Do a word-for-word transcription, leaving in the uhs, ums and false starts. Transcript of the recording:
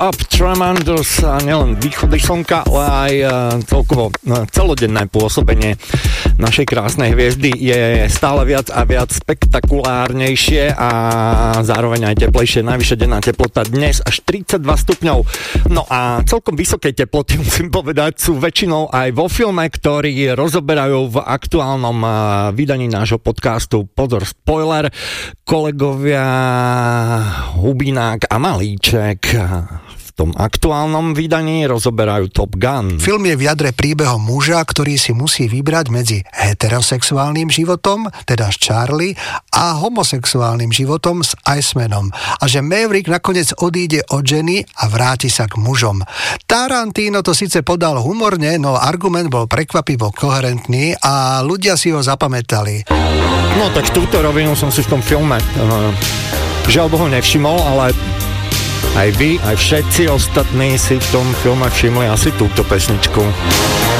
Up Tremendous a nielen východy slnka, ale aj celkovo celodenné pôsobenie našej krásnej hviezdy je stále viac a viac spektakulárnejšie a zároveň aj teplejšie. Najvyššia denná teplota dnes až tridsaťdva stupňov. No a celkom vysoké teploty, musím povedať, sú väčšinou aj vo filme, ktorý rozoberajú v aktuálnom vydaní nášho podcastu. Pozor, spoiler, kolegovia Hubinák a Malíček v tom aktuálnom vydaní rozoberajú Top Gun. Film je v jadre príbehom muža, ktorý si musí vybrať medzi heterosexuálnym životom, teda s Charlie, a homosexuálnym životom s Icemanom. A že Maverick nakoniec odíde od ženy a vráti sa k mužom. Tarantino to síce podal humorne, no argument bol prekvapivo koherentný a ľudia si ho zapamätali. No tak túto rovinu som si v tom filme uh, žiaľ Bohu nevšimol, ale aj vy, aj všetci ostatní si v tom filme všimli asi túto pesničku.